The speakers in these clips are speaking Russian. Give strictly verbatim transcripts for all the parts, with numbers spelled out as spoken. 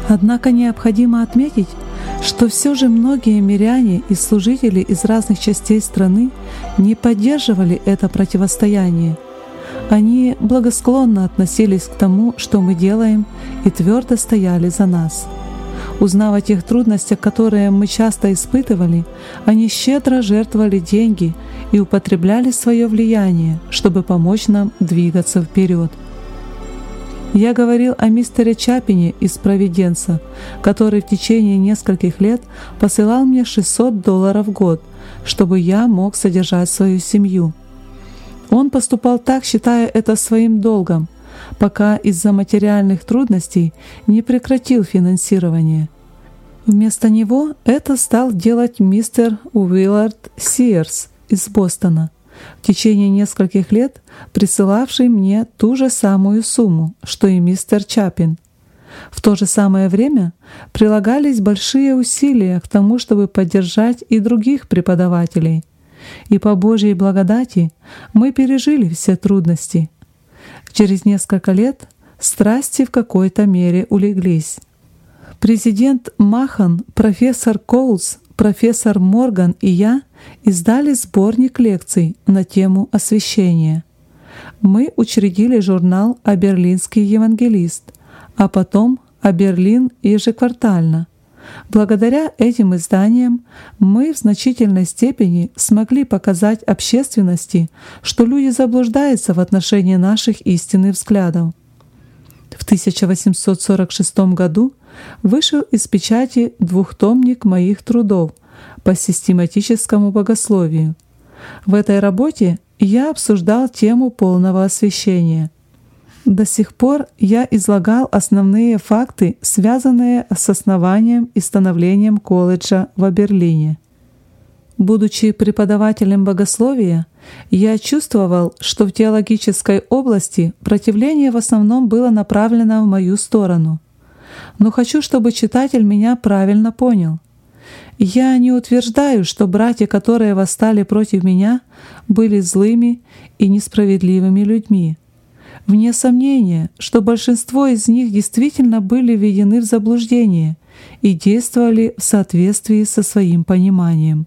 Однако необходимо отметить, что все же многие миряне и служители из разных частей страны не поддерживали это противостояние. Они благосклонно относились к тому, что мы делаем, и твердо стояли за нас. Узнав о тех трудностях, которые мы часто испытывали, они щедро жертвовали деньги и употребляли свое влияние, чтобы помочь нам двигаться вперед. Я говорил о мистере Чапине из Провиденса, который в течение нескольких лет посылал мне шестьсот долларов в год, чтобы я мог содержать свою семью. Он поступал так, считая это своим долгом, пока из-за материальных трудностей не прекратил финансирование. Вместо него это стал делать мистер Уиллард Сиерс из Бостона, в течение нескольких лет присылавший мне ту же самую сумму, что и мистер Чапин. В то же самое время прилагались большие усилия к тому, чтобы поддержать и других преподавателей. И по Божьей благодати мы пережили все трудности. Через несколько лет страсти в какой-то мере улеглись. Президент Махан, профессор Коулс, профессор Морган и я издали сборник лекций на тему освящения. Мы учредили журнал «Оберлинский евангелист», а потом «Оберлин» ежеквартально. Благодаря этим изданиям мы в значительной степени смогли показать общественности, что люди заблуждаются в отношении наших истинных взглядов. В тысяча восемьсот сорок шестом году вышел из печати двухтомник моих трудов по систематическому богословию. В этой работе я обсуждал тему полного освящения. До сих пор я излагал основные факты, связанные с основанием и становлением колледжа в Оберлине. Будучи преподавателем богословия, я чувствовал, что в теологической области противление в основном было направлено в мою сторону. Но хочу, чтобы читатель меня правильно понял. Я не утверждаю, что братья, которые восстали против меня, были злыми и несправедливыми людьми. Вне сомнения, что большинство из них действительно были введены в заблуждение и действовали в соответствии со своим пониманием.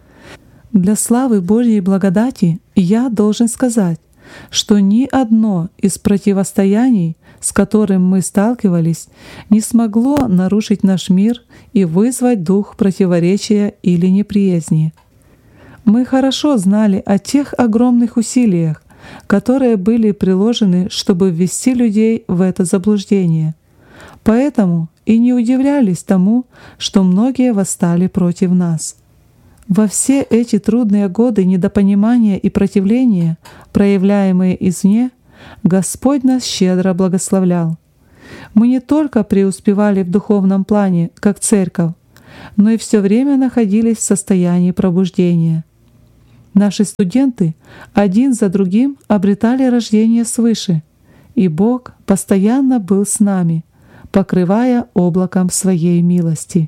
Для славы Божьей благодати я должен сказать, что ни одно из противостояний, с которым мы сталкивались, не смогло нарушить наш мир и вызвать дух противоречия или неприязни. Мы хорошо знали о тех огромных усилиях, которые были приложены, чтобы ввести людей в это заблуждение. Поэтому и не удивлялись тому, что многие восстали против нас. Во все эти трудные годы недопонимания и противления, проявляемые извне, Господь нас щедро благословлял. Мы не только преуспевали в духовном плане, как церковь, но и все время находились в состоянии пробуждения. Наши студенты один за другим обретали рождение свыше, и Бог постоянно был с нами, покрывая облаком Своей милости.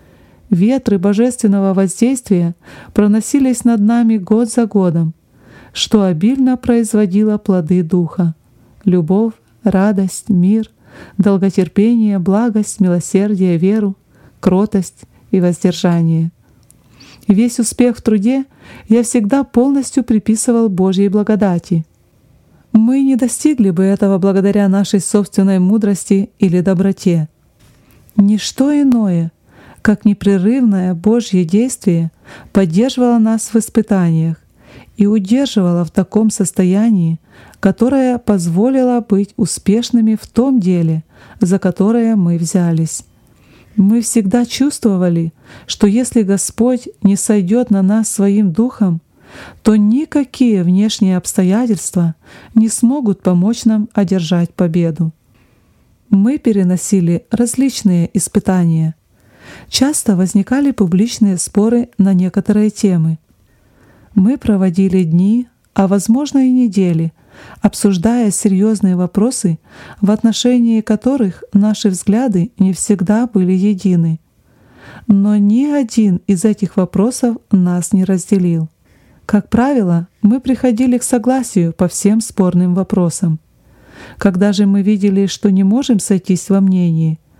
Ветры божественного воздействия проносились над нами год за годом, что обильно производило плоды Духа — любовь, радость, мир, долготерпение, благость, милосердие, веру, кротость и воздержание. Весь успех в труде я всегда полностью приписывал Божьей благодати. Мы не достигли бы этого благодаря нашей собственной мудрости или доброте. Ничто иное, как непрерывное Божье действие, поддерживало нас в испытаниях и удерживало в таком состоянии, которое позволило быть успешными в том деле, за которое мы взялись. Мы всегда чувствовали, что если Господь не сойдет на нас Своим Духом, то никакие внешние обстоятельства не смогут помочь нам одержать победу. Мы переносили различные испытания. Часто возникали публичные споры на некоторые темы. Мы проводили дни, а возможно и недели, обсуждая серьезные вопросы, в отношении которых наши взгляды не всегда были едины. Но ни один из этих вопросов нас не разделил. Как правило, мы приходили к согласию по всем спорным вопросам. Когда же мы видели, что не можем сойтись во мнении,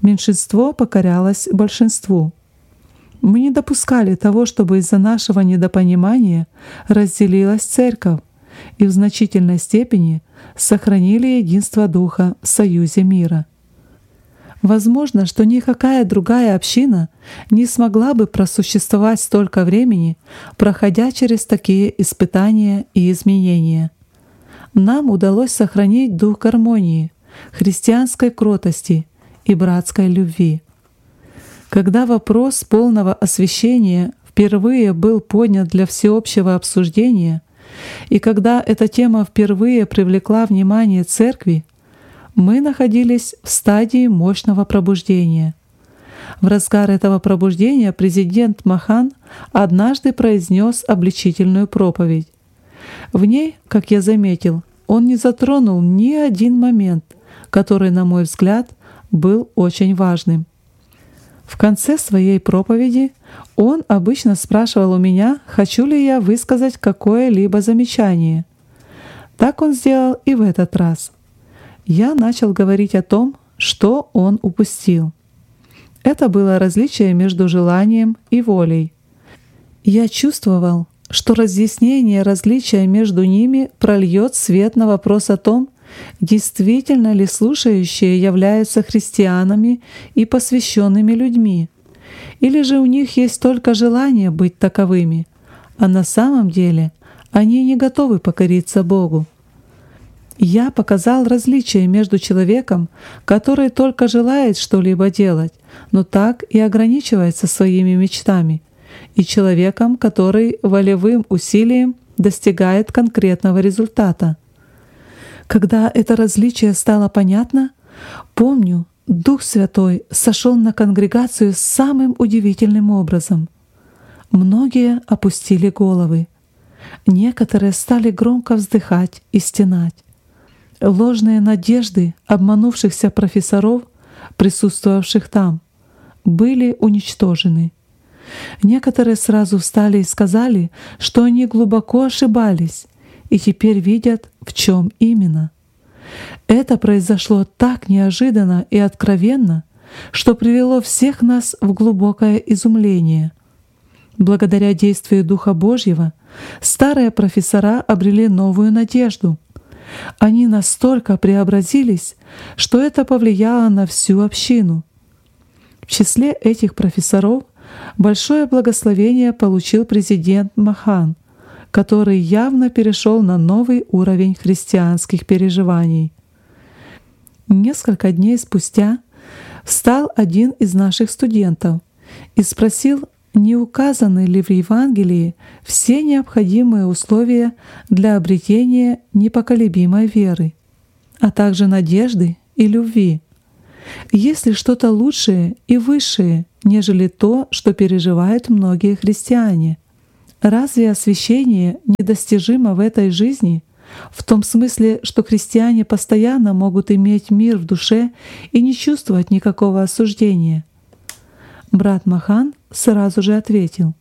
меньшинство покорялось большинству. Мы не допускали того, чтобы из-за нашего недопонимания разделилась Церковь, и в значительной степени сохранили единство Духа в союзе мира. Возможно, что никакая другая община не смогла бы просуществовать столько времени, проходя через такие испытания и изменения. Нам удалось сохранить дух гармонии, христианской кротости и братской любви. Когда вопрос полного освящения впервые был поднят для всеобщего обсуждения, и когда эта тема впервые привлекла внимание Церкви, мы находились в стадии мощного пробуждения. В разгар этого пробуждения президент Махан однажды произнес обличительную проповедь. В ней, как я заметил, он не затронул ни один момент, который, на мой взгляд, был очень важным. В конце своей проповеди он обычно спрашивал у меня, хочу ли я высказать какое-либо замечание. Так он сделал и в этот раз. Я начал говорить о том, что он упустил. Это было различие между желанием и волей. Я чувствовал, что разъяснение различия между ними прольет свет на вопрос о том, действительно ли слушающие являются христианами и посвященными людьми, или же у них есть только желание быть таковыми, а на самом деле они не готовы покориться Богу. Я показал различие между человеком, который только желает что-либо делать, но так и ограничивается своими мечтами, и человеком, который волевым усилием достигает конкретного результата. Когда это различие стало понятно, помню, Дух Святой сошел на конгрегацию самым удивительным образом. Многие опустили головы. Некоторые стали громко вздыхать и стенать. Ложные надежды обманувшихся профессоров, присутствовавших там, были уничтожены. Некоторые сразу встали и сказали, что они глубоко ошибались и теперь видят, в чем именно. Это произошло так неожиданно и откровенно, что привело всех нас в глубокое изумление. Благодаря действию Духа Божьего старые профессора обрели новую надежду. Они настолько преобразились, что это повлияло на всю общину. В числе этих профессоров большое благословение получил президент Махан, который явно перешел на новый уровень христианских переживаний. Несколько дней спустя встал один из наших студентов и спросил, не указаны ли в Евангелии все необходимые условия для обретения непоколебимой веры, а также надежды и любви. Есть ли что-то лучшее и высшее, нежели то, что переживают многие христиане? Разве освящение недостижимо в этой жизни, в том смысле, что христиане постоянно могут иметь мир в душе и не чувствовать никакого осуждения? Брат Махан сразу же ответил: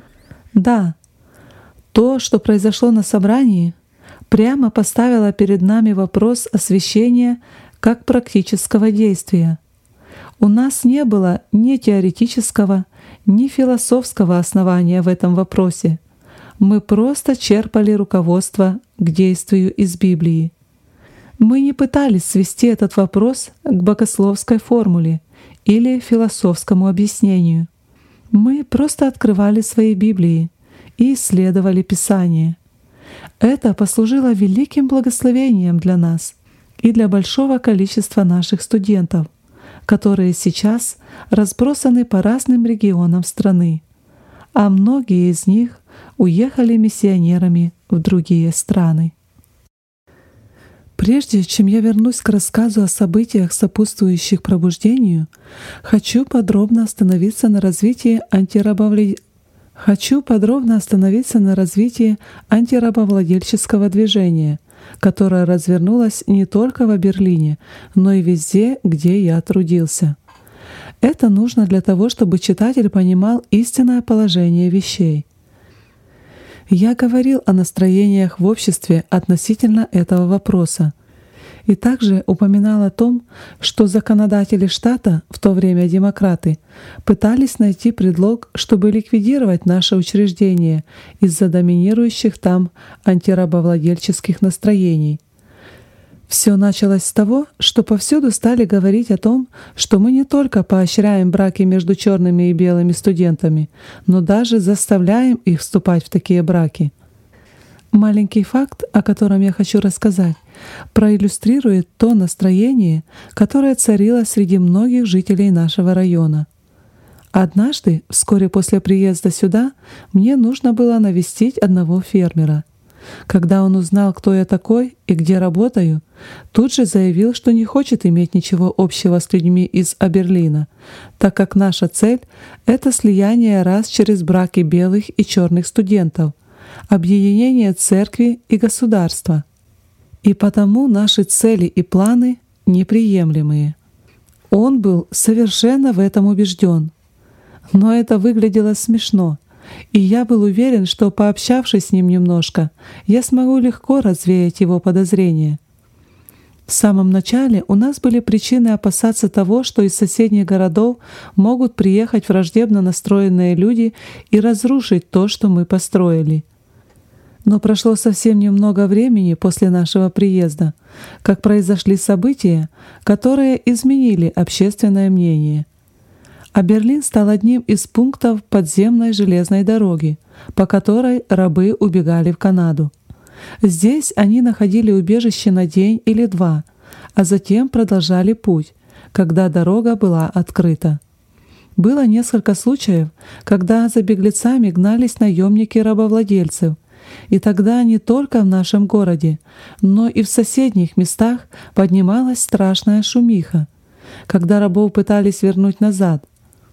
«Да, то, что произошло на собрании, прямо поставило перед нами вопрос освящения как практического действия. У нас не было ни теоретического, ни философского основания в этом вопросе. Мы просто черпали руководство к действию из Библии. Мы не пытались свести этот вопрос к богословской формуле или философскому объяснению. Мы просто открывали свои Библии и исследовали Писание. Это послужило великим благословением для нас и для большого количества наших студентов, которые сейчас разбросаны по разным регионам страны, а многие из них уехали миссионерами в другие страны». Прежде чем я вернусь к рассказу о событиях, сопутствующих пробуждению, хочу подробно остановиться на развитии антирабовле... хочу подробно остановиться на развитии антирабовладельческого движения, которое развернулось не только в Берлине, но и везде, где я трудился. Это нужно для того, чтобы читатель понимал истинное положение вещей. Я говорил о настроениях в обществе относительно этого вопроса. И также упоминал о том, что законодатели штата, в то время демократы, пытались найти предлог, чтобы ликвидировать наше учреждение из-за доминирующих там антирабовладельческих настроений. Все началось с того, что повсюду стали говорить о том, что мы не только поощряем браки между черными и белыми студентами, но даже заставляем их вступать в такие браки. Маленький факт, о котором я хочу рассказать, проиллюстрирует то настроение, которое царило среди многих жителей нашего района. Однажды, вскоре после приезда сюда, мне нужно было навестить одного фермера. Когда он узнал, кто я такой и где работаю, тут же заявил, что не хочет иметь ничего общего с людьми из Аберлина, так как наша цель — это слияние рас через браки белых и черных студентов, объединение церкви и государства. И потому наши цели и планы неприемлемые. Он был совершенно в этом убежден. Но это выглядело смешно, и я был уверен, что, пообщавшись с ним немножко, я смогу легко развеять его подозрения. В самом начале у нас были причины опасаться того, что из соседних городов могут приехать враждебно настроенные люди и разрушить то, что мы построили. Но прошло совсем немного времени после нашего приезда, как произошли события, которые изменили общественное мнение. А Берлин стал одним из пунктов подземной железной дороги, по которой рабы убегали в Канаду. Здесь они находили убежище на день или два, а затем продолжали путь, когда дорога была открыта. Было несколько случаев, когда за беглецами гнались наемники рабовладельцев, и тогда не только в нашем городе, но и в соседних местах поднималась страшная шумиха, когда рабов пытались вернуть назад.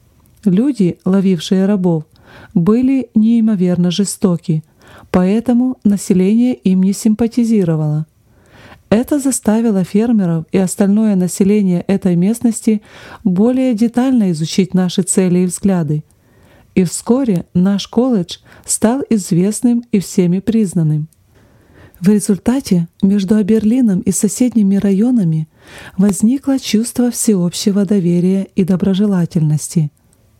Люди, ловившие рабов, были неимоверно жестоки, поэтому население им не симпатизировало. Это заставило фермеров и остальное население этой местности более детально изучить наши цели и взгляды. И вскоре наш колледж стал известным и всеми признанным. В результате между Аберлином и соседними районами возникло чувство всеобщего доверия и доброжелательности.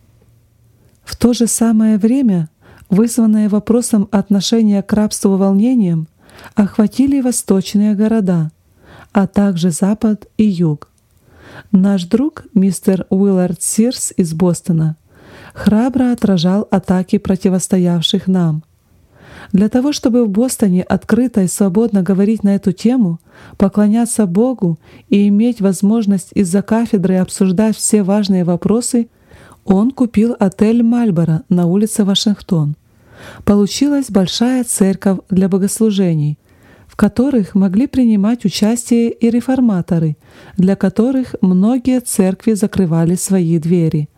В то же самое время, вызванные вопросом отношения к рабству волнением, охватили восточные города, а также запад и юг. Наш друг, мистер Уиллард Сирс из Бостона, храбро отражал атаки противостоявших нам. Для того, чтобы в Бостоне открыто и свободно говорить на эту тему, поклоняться Богу и иметь возможность из-за кафедры обсуждать все важные вопросы, он купил отель «Мальборо» на улице Вашингтон. Получилась большая церковь для богослужений, в которых могли принимать участие и реформаторы, для которых многие церкви закрывали свои двери.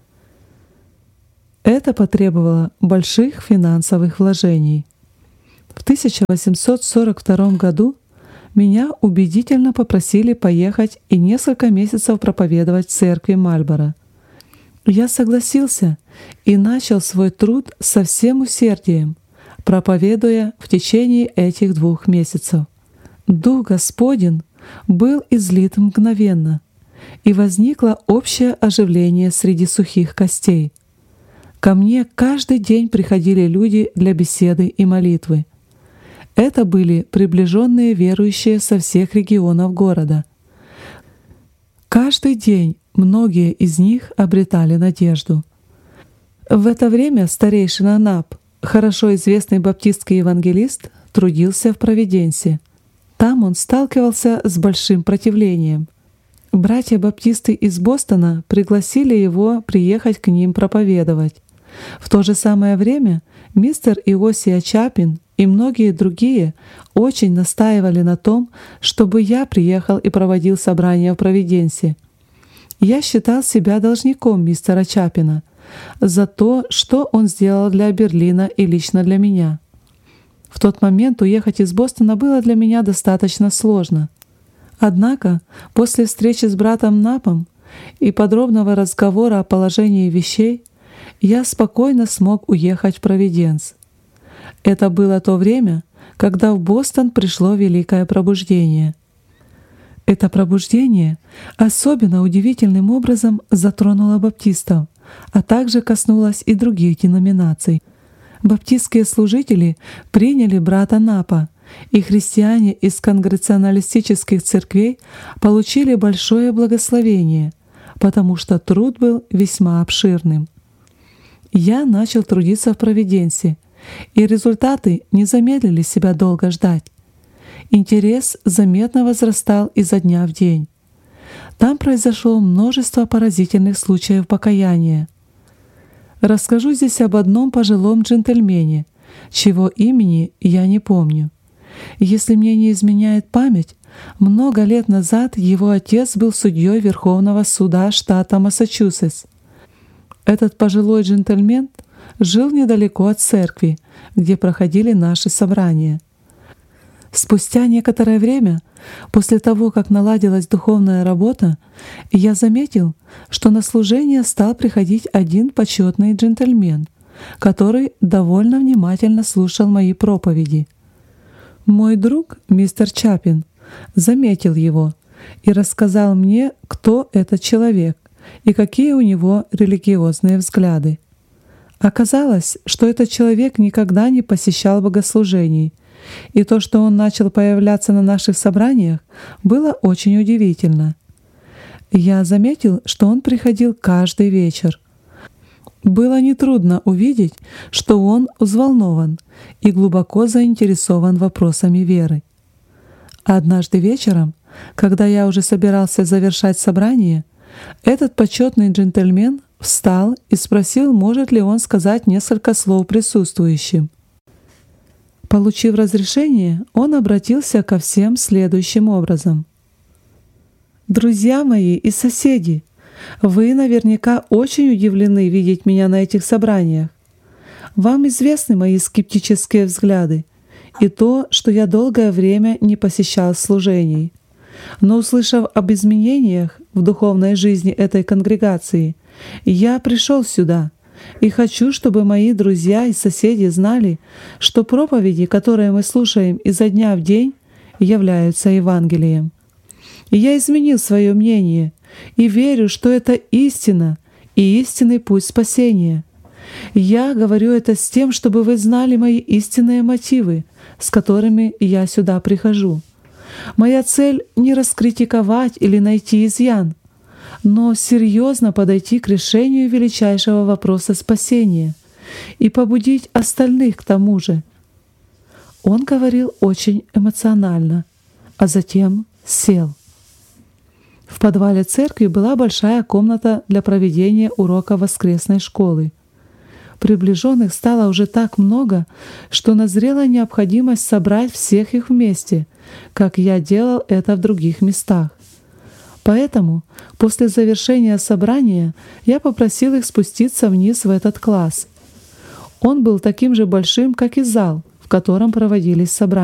Это потребовало больших финансовых вложений. В тысяча восемьсот сорок втором году меня убедительно попросили поехать и несколько месяцев проповедовать в церкви Мальборо. Я согласился и начал свой труд со всем усердием, проповедуя в течение этих двух месяцев. Дух Господень был излит мгновенно, и возникло общее оживление среди сухих костей. Ко мне каждый день приходили люди для беседы и молитвы. Это были приближенные верующие со всех регионов города. Каждый день многие из них обретали надежду. В это время старейшина Нап, хорошо известный баптистский евангелист, трудился в Провиденсе. Там он сталкивался с большим противлением. Братья-баптисты из Бостона пригласили его приехать к ним проповедовать. В то же самое время мистер Иосия Чапин и многие другие очень настаивали на том, чтобы я приехал и проводил собрание в Провиденсе. Я считал себя должником мистера Чапина за то, что он сделал для Берлина и лично для меня. В тот момент уехать из Бостона было для меня достаточно сложно. Однако после встречи с братом Напом и подробного разговора о положении вещей я спокойно смог уехать в Провиденс. Это было то время, когда в Бостон пришло великое пробуждение. Это пробуждение особенно удивительным образом затронуло баптистов, а также коснулось и других деноминаций. Баптистские служители приняли брата Напа, и христиане из конгрегационалистических церквей получили большое благословение, потому что труд был весьма обширным. Я начал трудиться в Провиденсе, и результаты не замедлили себя долго ждать. Интерес заметно возрастал изо дня в день. Там произошло множество поразительных случаев покаяния. Расскажу здесь об одном пожилом джентльмене, чьего имени я не помню. Если мне не изменяет память, много лет назад его отец был судьей Верховного суда штата Массачусетс. Этот пожилой джентльмен жил недалеко от церкви, где проходили наши собрания. Спустя некоторое время, после того, как наладилась духовная работа, я заметил, что на служение стал приходить один почетный джентльмен, который довольно внимательно слушал мои проповеди. Мой друг, мистер Чапин, заметил его и рассказал мне, кто этот человек и какие у него религиозные взгляды. Оказалось, что этот человек никогда не посещал богослужений, и то, что он начал появляться на наших собраниях, было очень удивительно. Я заметил, что он приходил каждый вечер. Было нетрудно увидеть, что он взволнован и глубоко заинтересован вопросами веры. Однажды вечером, когда я уже собирался завершать собрание, этот почетный джентльмен встал и спросил, может ли он сказать несколько слов присутствующим. Получив разрешение, он обратился ко всем следующим образом. «Друзья мои и соседи, вы наверняка очень удивлены видеть меня на этих собраниях. Вам известны мои скептические взгляды и то, что я долгое время не посещал служений. Но, услышав об изменениях в духовной жизни этой конгрегации, я пришел сюда и хочу, чтобы мои друзья и соседи знали, что проповеди, которые мы слушаем изо дня в день, являются Евангелием. И я изменил свое мнение и верю, что это истина и истинный путь спасения. Я говорю это с тем, чтобы вы знали мои истинные мотивы, с которыми я сюда прихожу. Моя цель — не раскритиковать или найти изъян, но серьезно подойти к решению величайшего вопроса спасения и побудить остальных к тому же. Он говорил очень эмоционально, а затем сел. В подвале церкви была большая комната для проведения урока воскресной школы. Приближенных стало уже так много, что назрела необходимость собрать всех их вместе, как я делал это в других местах. Поэтому после завершения собрания я попросил их спуститься вниз в этот класс. Он был таким же большим, как и зал, в котором проводились собрания.